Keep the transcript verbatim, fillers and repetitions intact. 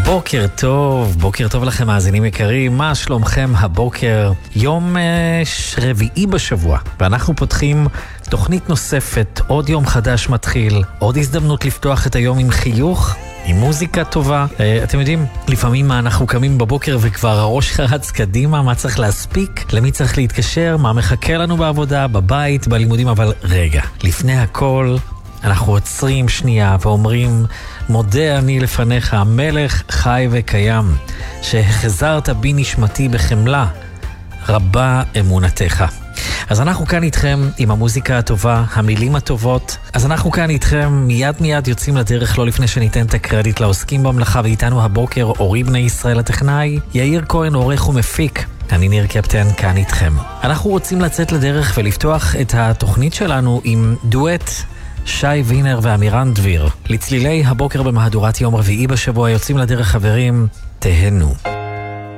בוקר טוב, בוקר טוב לכם מאזינים יקרים, מה שלומכם הבוקר? יום אה, רביעי בשבוע, ואנחנו פותחים תוכנית נוספת, עוד יום חדש מתחיל, עוד הזדמנות לפתוח את היום עם חיוך, עם מוזיקה טובה. אה, אתם יודעים, לפעמים מה אנחנו קמים בבוקר וכבר הראש רץ קדימה, מה צריך להספיק, למי צריך להתקשר, מה מחכה לנו בעבודה, בבית, בלימודים, אבל רגע, לפני הכל אנחנו עוצרים שנייה ואומרים, מודה אני לפניך, המלך חי וקיים, שהחזרת בי נשמתי בחמלה, רבה אמונתך. אז אנחנו כאן איתכם עם המוזיקה הטובה, המילים הטובות. אז אנחנו כאן איתכם, מיד מיד יוצאים לדרך, לא לפני שניתן את הקרדיט לעוסקים במלאכה, ואיתנו הבוקר אורי בני ישראל הטכנאי, יאיר כהן עורך ומפיק. אני ניר קפטן, כאן איתכם. אנחנו רוצים לצאת לדרך ולפתוח את התוכנית שלנו עם דואט שי וינר ואמירן דביר. לצלילי הבוקר במהדורת יום רביעי בשבוע יוצאים לדרך חברים, תהנו.